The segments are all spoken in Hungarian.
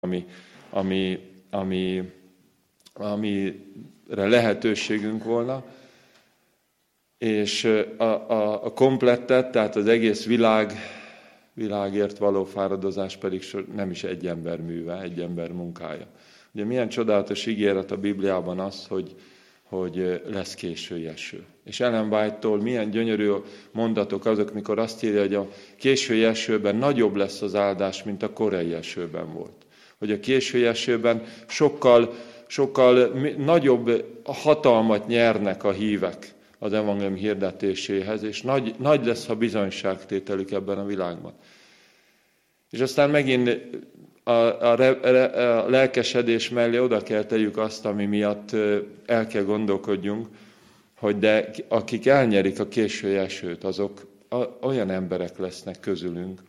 amire lehetőségünk volna, és a komplettet, tehát az egész világért való fáradozás pedig nem is egy ember műve, egy ember munkája. Ugye milyen csodálatos ígéret a Bibliában az, hogy lesz késői eső. És Ellen White-tól milyen gyönyörű mondatok azok, mikor azt írja, hogy a késői esőben nagyobb lesz az áldás, mint a korai esőben volt. Hogy a késői esőben sokkal nagyobb hatalmat nyernek a hívek az evangélium hirdetéséhez, és nagy lesz a bizonyságtételük ebben a világban. És aztán megint a lelkesedés mellé oda kell tegyük azt, ami miatt el kell gondolkodjunk, hogy de akik elnyerik a késői esőt, azok olyan emberek lesznek közülünk,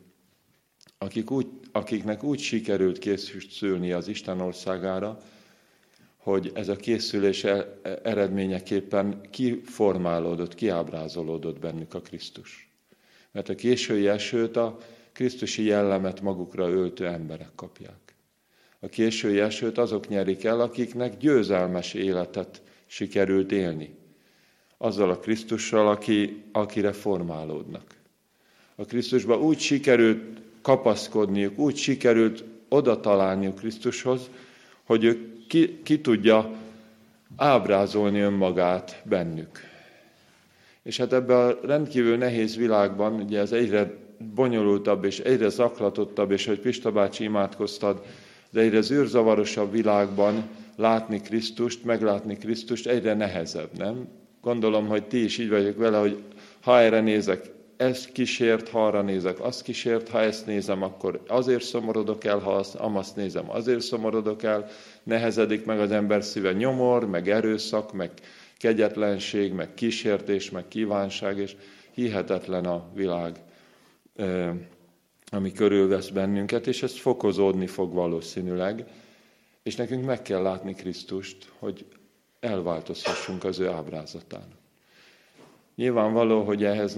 akiknek úgy sikerült készülni az Isten országára, hogy ez a készülés eredményeképpen kiformálódott, kiábrázolódott bennük a Krisztus. Mert a késői esőt a krisztusi jellemet magukra öltő emberek kapják. A késői esőt azok nyerik el, akiknek győzelmes életet sikerült élni. Azzal a Krisztussal, akire formálódnak. A Krisztusban úgy sikerült kapaszkodniuk, úgy sikerült oda találniuk Krisztushoz, hogy ő ki tudja ábrázolni önmagát bennük. És hát ebben a rendkívül nehéz világban, ugye ez egyre bonyolultabb és egyre zaklatottabb, és hogy Pista bácsi imádkoztad, de egyre zűrzavarosabb világban meglátni Krisztust egyre nehezebb, nem? Gondolom, hogy ti is így vagyok vele, hogy ha erre nézek, ez kísért, ha arra nézek, az kísért, ha ezt nézem, akkor azért szomorodok el, ha azt nézem, azért szomorodok el, nehezedik meg az ember szíve, nyomor, meg erőszak, meg kegyetlenség, meg kísértés, meg kívánság, és hihetetlen a világ, ami körülvesz bennünket, és ez fokozódni fog valószínűleg, és nekünk meg kell látni Krisztust, hogy elváltozhassunk az ő ábrázatán. Nyilvánvaló, hogy ehhez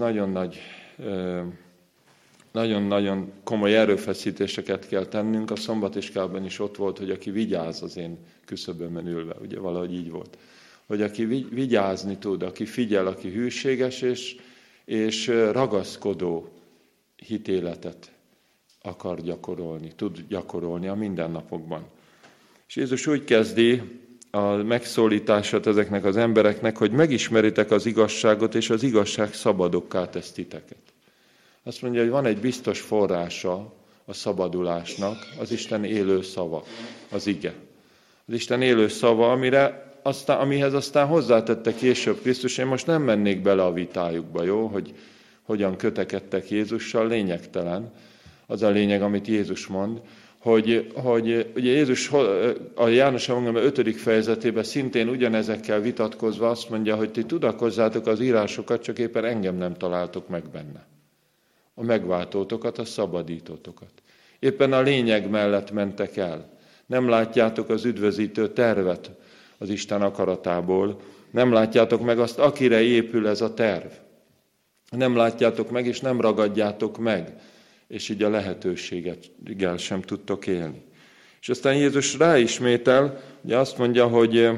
nagyon komoly erőfeszítéseket kell tennünk. A szombatiskában is ott volt, hogy aki vigyáz az én küszöbömön ülve, ugye valahogy így volt. Hogy aki vigyázni tud, aki figyel, aki hűséges és ragaszkodó hitéletet akar gyakorolni, tud gyakorolni a mindennapokban. És Jézus úgy kezdi a megszólítását ezeknek az embereknek, hogy megismeritek az igazságot, és az igazság szabadokká tesz titeket. Azt mondja, hogy van egy biztos forrása a szabadulásnak, az Isten élő szava, az ige. Az Isten élő szava, amihez aztán hozzátette később Krisztus. Én most nem mennék bele a vitájukba, jó, hogy hogyan kötekedtek Jézussal, lényegtelen. Az a lényeg, amit Jézus mond, hogy ugye Jézus a János evangélium 5. fejezetében szintén ugyanezekkel vitatkozva azt mondja, hogy ti tudakozzátok az írásokat, csak éppen engem nem találtok meg benne. A megváltótokat, a szabadítótokat. Éppen a lényeg mellett mentek el. Nem látjátok az üdvözítő tervet az Isten akaratából. Nem látjátok meg azt, akire épül ez a terv. Nem látjátok meg, és nem ragadjátok meg. És így a lehetőséggel sem tudtok élni. És aztán Jézus ráismétel, ugye azt mondja,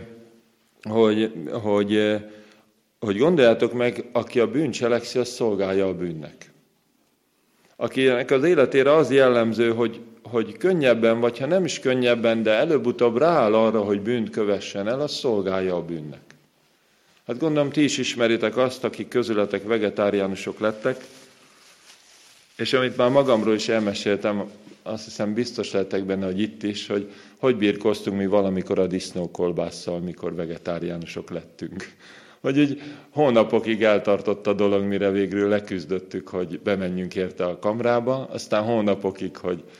hogy gondoljátok meg, aki a bűn cselekszi, az szolgálja a bűnnek. Akinek az életére az jellemző, hogy könnyebben, vagy ha nem is könnyebben, de előbb-utóbb rááll arra, hogy bűnt kövessen el, az szolgálja a bűnnek. Hát gondolom, ti is ismeritek azt, akik közületek vegetáriánusok lettek, és amit már magamról is elmeséltem, azt hiszem biztos lehetek benne, hogy itt is, hogy birkóztunk mi valamikor a disznókolbásszal, mikor vegetáriánusok lettünk. Hogy így hónapokig eltartott a dolog, mire végül leküzdöttük, hogy bemenjünk érte a kamrába, aztán hónapokig,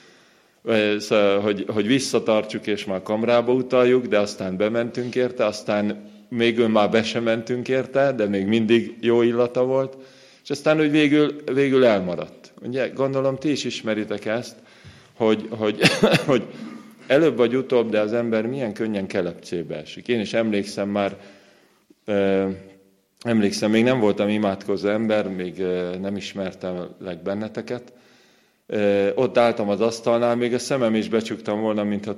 hogy visszatartsuk és már kamrába utaljuk, de aztán bementünk érte, aztán még már be sem mentünk érte, de még mindig jó illata volt, és aztán úgy végül elmaradt. Ugye, gondolom, ti is ismeritek ezt, hogy előbb vagy utóbb, de az ember milyen könnyen kelepcébe esik. Én is emlékszem, még nem voltam imádkozó ember, még nem ismertelek benneteket, ott álltam az asztalnál, még a szemem is becsuktam volna, mintha